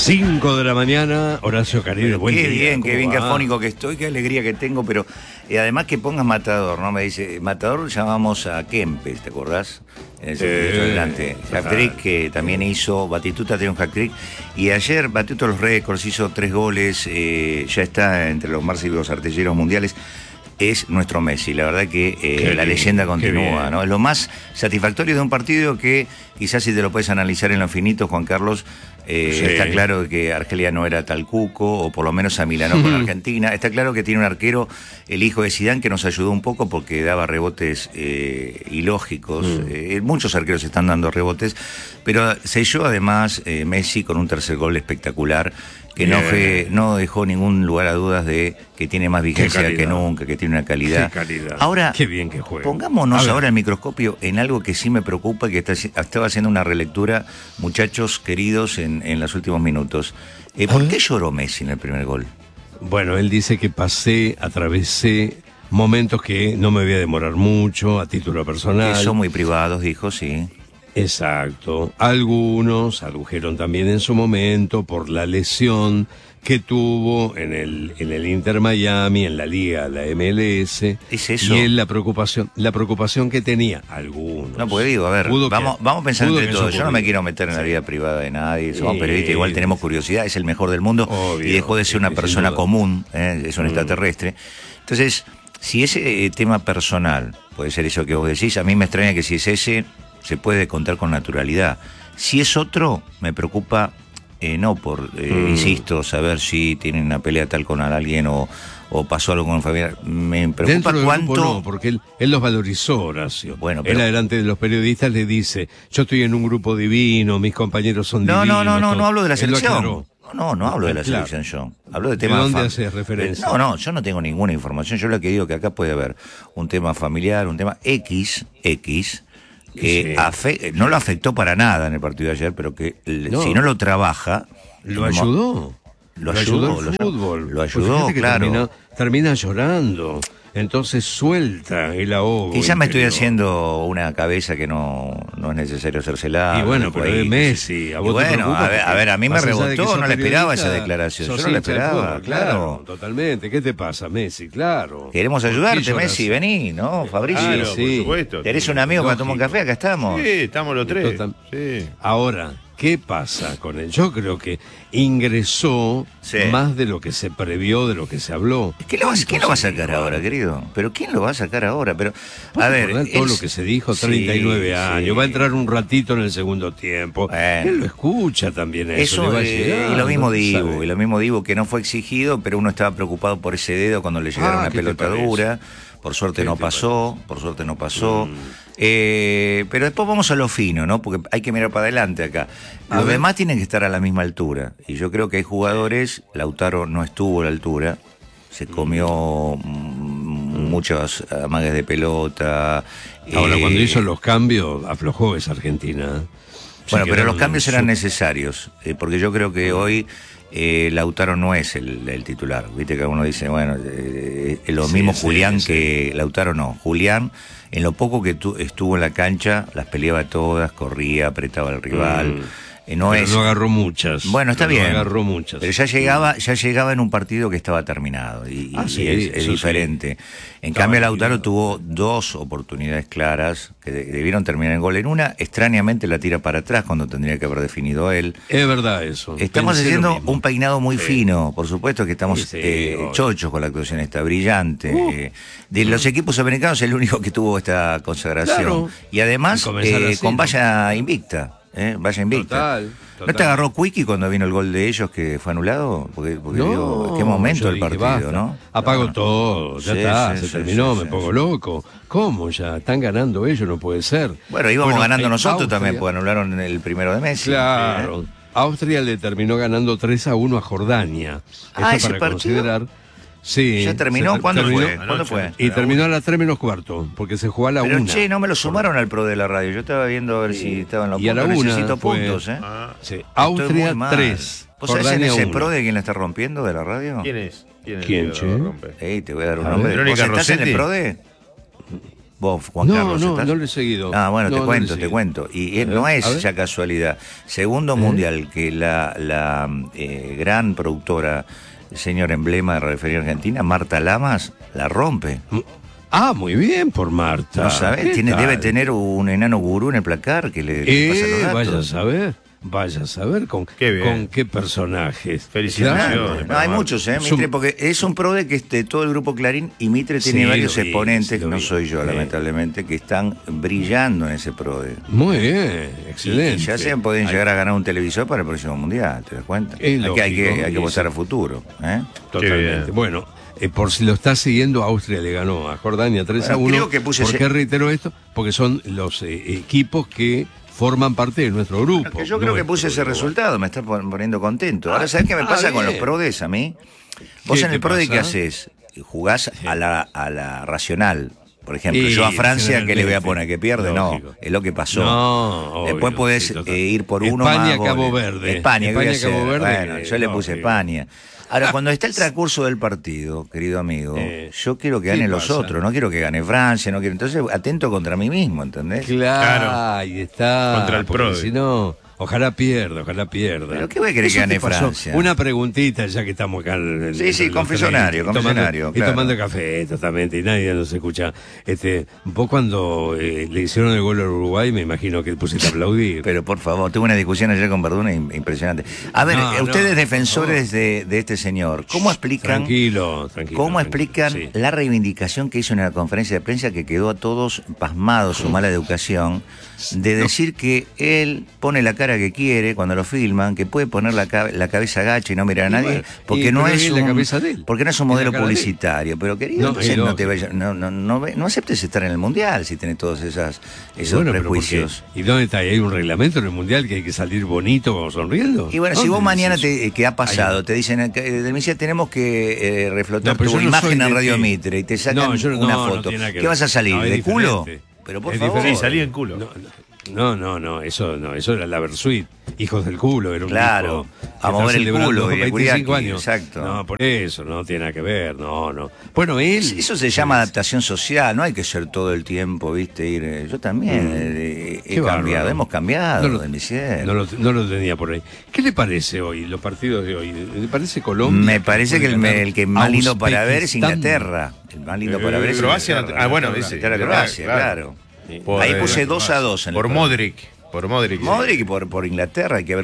5 de la mañana, Horacio Caride, buen día. Qué bien, qué afónico que estoy, qué alegría que tengo, pero además que pongas Matador, ¿no? Me dice, Matador llamamos a Kempes, ¿te acordás? En el circuito adelante. Hat-trick que también hizo, Batistuta tiene un hat-trick, y ayer batió todos los récords, hizo 3 goles, ya está entre los máximos artilleros mundiales. Es nuestro Messi, la verdad que la leyenda continúa, ¿no? Es lo más satisfactorio de un partido que quizás si te lo puedes analizar en lo infinito, Juan Carlos, está claro que Argelia no era tal cuco, o por lo menos amilanó con Argentina. Está claro que tiene un arquero, el hijo de Zidane, que nos ayudó un poco porque daba rebotes ilógicos. Muchos arqueros están dando rebotes, pero selló además Messi con un tercer gol espectacular, que no dejó ningún lugar a dudas de que tiene más vigencia que nunca, que tiene una calidad. Ahora, qué bien que juega. Pongámonos ahora el microscopio en algo que sí me preocupa, que estaba haciendo una relectura, muchachos queridos, en los últimos minutos. ¿Por qué lloró Messi en el primer gol? Bueno, él dice que atravesé momentos que no me voy a demorar mucho, a título personal. Que son muy privados, dijo, sí. Exacto. Algunos adujeron también en su momento por la lesión que tuvo en el Inter Miami, en la Liga, la MLS. ¿Es eso? Y en la preocupación que tenía algunos. No, porque digo, a ver, vamos pensando entre todos. Yo no me quiero meter en la vida privada de nadie, somos periodistas, igual tenemos curiosidad, es el mejor del mundo, obvio, y dejó de ser una persona común, es un extraterrestre. Entonces, si ese tema personal puede ser eso que vos decís, a mí me extraña que si es ese, se puede contar con naturalidad. Si es otro, me preocupa, insisto, saber si tienen una pelea tal con alguien o pasó algo con un familiar. Me preocupa cuánto... Grupo no, porque él los valorizó, Horacio. Bueno, pero... Él delante de los periodistas le dice, yo estoy en un grupo divino, mis compañeros son divinos. No hablo de la selección. No hablo de la selección yo. Hablo de temas... ¿De dónde haces referencia? Yo no tengo ninguna información. Yo lo que digo que acá puede haber un tema familiar, un tema X, que no lo afectó para nada en el partido de ayer, pero que si no lo trabaja... Lo ayudó. Lo ayudó el fútbol. Lo ayudó, claro. Termina llorando. Entonces suelta el ahogo. Quizás me estoy haciendo una cabeza que no es necesario hacérsela. Y bueno, pero es Messi. A ver, a mí me rebotó, no le esperaba esa declaración. Yo no la esperaba, claro. Totalmente. ¿Qué te pasa, Messi? Claro. Queremos ayudarte, Messi, vení, ¿no, Fabricio? Claro, por supuesto. ¿Tenés un amigo para tomar un café? Acá estamos. Sí, estamos los tres. Sí. Ahora, ¿qué pasa con él? Yo creo que ingresó más de lo que se previó, de lo que se habló. ¿Quién lo va a sacar ahora, querido? ¿Pero quién lo va a sacar ahora? Pero, a ver, todo lo que se dijo, 39 años, va a entrar un ratito en el segundo tiempo. Él lo escucha también eso. Y lo mismo digo, que no fue exigido, pero uno estaba preocupado por ese dedo cuando le llegara una pelota dura. Por suerte no pasó. Pero después vamos a lo fino, ¿no? Porque hay que mirar para adelante acá. Los demás tienen que estar a la misma altura. Y yo creo que hay jugadores, Lautaro no estuvo a la altura, se comió muchas amagues de pelota. Ahora, cuando hizo los cambios, aflojó esa Argentina. Bueno, pero los cambios eran necesarios, porque yo creo que hoy... Lautaro no es el titular, viste que uno dice, bueno, lo mismo Julián que Lautaro no. Julián, en lo poco que estuvo en la cancha, las peleaba todas, corría, apretaba al rival. No agarró muchas. Bueno, está bien. No agarró muchas. Pero ya llegaba en un partido que estaba terminado y es diferente. En cambio, Lautaro tuvo 2 oportunidades claras que debieron terminar en gol. En una, extrañamente la tira para atrás cuando tendría que haber definido él. Es verdad eso. Estamos haciendo un peinado muy fino. Por supuesto que estamos chochos con la actuación esta, brillante. De los equipos americanos, el único que tuvo esta consagración. Claro. Y además, con valla invicta. Vaya invicta. Total. ¿No te agarró Quickie cuando vino el gol de ellos que fue anulado? Porque digo, qué momento del partido, basta. ¿No? Apago todo, ya se terminó, me pongo loco. ¿Cómo ya? Están ganando ellos, no puede ser. Bueno, íbamos ganando nosotros también, porque anularon el primero de Messi. Claro. Austria le terminó ganando 3-1 a Jordania. Ese para partido. Considerar. Sí. ¿Ya terminó? ¿Cuándo fue? Y terminó a las 3 menos cuarto, porque se jugó a la 1. Pero no me lo sumaron al pro de la radio. Yo estaba viendo a ver si estaban los puntos. Y a la 1 necesito puntos, Sí. Austria 3. ¿Vos sabés en ese pro de quién la está rompiendo de la radio? ¿Quién es? ¿Quién, che? Te voy a dar un nombre. ¿Vos estás en el pro de? Vos, Juan Carlos, ¿estás? No lo he seguido. Ah, bueno, No, te cuento. Y no es ya casualidad. Segundo mundial que la gran productora, el señor emblema de Radiofonía Argentina, Marta Lamas, la rompe. Ah, muy bien por Marta. ¿No sabes? Debe tener un enano gurú en el placar que le pasa los datos. Vaya a saber con qué personajes. Felicitaciones. Claro. No, hay muchos, Mitre, porque es un PRODE que todo el grupo Clarín, y Mitre tiene varios exponentes, que no soy yo, lamentablemente, que están brillando en ese PRODE. Muy bien, excelente. Y ya se pueden llegar a ganar un televisor para el próximo mundial, ¿te das cuenta? Hay que votar a futuro. Totalmente. Bueno. Por si lo está siguiendo, Austria le ganó a Jordania 3-1. Creo que puse ¿Por qué reitero esto? Porque son los equipos que forman parte de nuestro grupo. Yo creo que puse ese resultado, me está poniendo contento. Ahora, ¿sabés qué me pasa con los PRODES a mí? Vos en el PRODE, ¿qué haces? Jugás a la racional. Por ejemplo, yo a Francia, ¿qué le voy a poner? ¿Que pierde? Lógico. No, es lo que pasó. No, después podés ir por uno España, más. Cabo Verde. España, Cabo Verde. Bueno, yo le puse España. Ahora, cuando está el transcurso del partido, querido amigo, yo quiero que ganen los otros, no quiero que gane Francia, no quiero. Entonces, atento contra mí mismo, ¿entendés? Claro, ahí está. Contra el PRODE. Si no, ojalá pierda. ¿Pero qué voy a querer que gane Francia? Una preguntita, ya que estamos acá. Sí, confesionario. Y tomando café, totalmente, y nadie nos escucha. Vos cuando le hicieron el gol al Uruguay, me imagino que pusiste a aplaudir. Pero por favor, tuve una discusión ayer con Verduna impresionante. A ver, ustedes defensores de este señor, ¿cómo explican? Tranquilo. ¿Cómo explican la reivindicación que hizo en la conferencia de prensa, que quedó a todos pasmados su mala educación, de decir que él pone la cara que quiere cuando lo filman, que puede poner la cabeza agacha y no mirar a nadie, porque no es un modelo publicitario? Pero querido, no aceptes estar en el mundial si tenés todos esos prejuicios. ¿Y dónde está? ¿Hay un reglamento en el mundial que hay que salir bonito como sonriendo? Y bueno, si vos mañana que ha pasado, te dicen, tenemos que reflotar tu imagen en Radio Mitre y te sacan una foto, ¿qué vas a salir? ¿De culo? Pero por favor. Sí, salí en culo. Eso era la Versuit, hijos del culo, era un disco a mover el culo y 25 años. Exacto. No, por eso no tiene nada que ver, no. Bueno, eso se llama adaptación social, no hay que ser todo el tiempo, ¿viste? Yo también he cambiado, hemos cambiado, no lo tenía por ahí. ¿Qué le parece hoy, los partidos de hoy? ¿Le parece Colombia? Me parece que el que más lindo para ver es Inglaterra. El más lindo para ver es Croacia. Croacia, claro. Ahí puse 2-2 por Modric. Por Modric. Modric y por Inglaterra, hay que ver